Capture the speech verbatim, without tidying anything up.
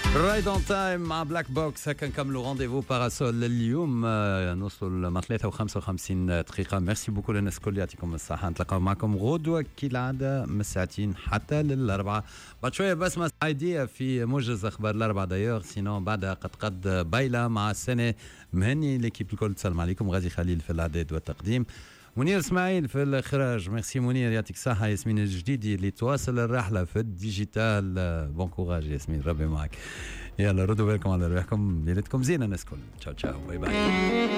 رايد اون تايم مع بلاك بوكس. هكا نكملوا رونديفو باراسول اليوم. نوصلوا ل ثلاثة وخمسة وخمسين دقيقة. ميرسي بوكو للناس الكل، يعطيكم الصحة. نتلاقاو معكم غدوة كالعادة من الساعتين حتى للأربعة. بعد شوية بسمة عايدية في موجز أخبار الأربعة دايوغ. سينو بعدها قد قد بايلة مع السنة. مهني ليكيب الكل، تسلم عليكم. غازي خليل في الإعداد والتقديم، منير اسماعيل في الإخراج. ميرسي منير، يعطيك الصحة. ياسمين الجديدي اللي تواصل الرحلة في الديجيتال. بون كوراج ياسمين، ربي معك. يلا ردوا بالكم على روحكم، ليلتكم زينة الناس كل. تشاو تشاو، باي باي.